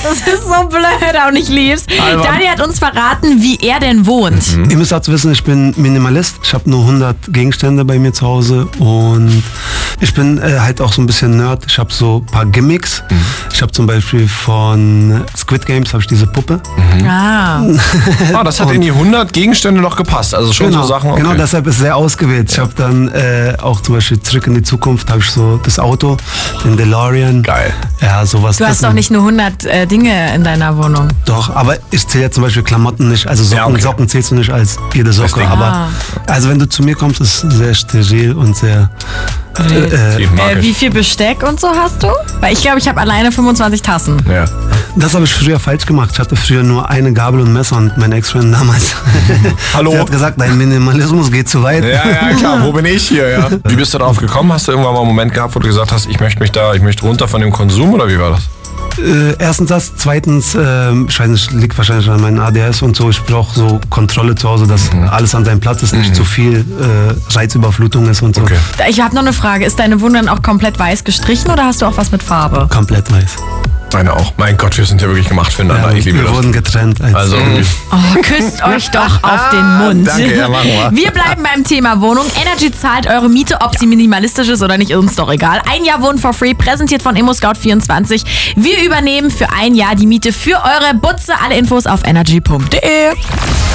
Das ist so blöd und ich lieb's. Albern. Daniel hat uns verraten, wie er denn wohnt. Ihr müsst dazu wissen, ich bin Minimalist. Ich habe nur 100 Gegenstände bei mir zu Hause und ich bin halt auch so ein bisschen Nerd. Ich habe so ein paar Gimmicks. Ich habe zum Beispiel von Squid Games habe ich diese Puppe. Das hat in die 100 Gegenstände noch gepasst. Also schon so Sachen. Okay. Genau, deshalb ist sehr ausgewählt. Ich habe dann auch zum Beispiel Zurück in die Zukunft, habe ich so das Auto, den DeLorean. Geil. Ja, sowas. Du hast doch nicht nur 100 Dinge in deiner Wohnung. Doch, aber ich zähle ja zum Beispiel Klamotten nicht. Also Socken, Socken zählst du nicht als jede Socke. Deswegen. Aber also wenn du zu mir kommst, ist es sehr steril und sehr... Wie viel Besteck und so hast du? Weil ich glaube, ich habe alleine 25 Tassen. Ja. Das habe ich früher falsch gemacht. Ich hatte früher nur eine Gabel und Messer und meine Ex-Freundin damals, Hallo? sie hat gesagt, dein Minimalismus geht zu weit. Ja, klar. Wo bin ich hier? Ja. Wie bist du darauf gekommen? Hast du irgendwann mal einen Moment gehabt, wo du gesagt hast, ich möchte runter von dem Konsum oder wie war das? Erstens das, zweitens, ich weiß nicht, liegt wahrscheinlich an meinem ADHS und so, ich brauche so Kontrolle zu Hause, dass alles an seinem Platz ist, nicht zu viel Reizüberflutung ist und so. Okay. Ich habe noch eine Frage. Ist deine Wohnung dann auch komplett weiß gestrichen oder hast du auch was mit Farbe? Komplett weiß. Meine auch. Mein Gott, wir sind ja wirklich gemacht füreinander. Ja, Ich liebe wir das. wurden getrennt. Also, Oh, küsst euch doch auf den Mund. Danke, ja, machen wir. Wir bleiben beim Thema Wohnung. Energy zahlt eure Miete, ob sie minimalistisch ist oder nicht, ist uns doch egal. Ein Jahr Wohnen for free, präsentiert von ImmoScout24. Wir übernehmen für ein Jahr die Miete für eure Butze. Alle Infos auf energy.de.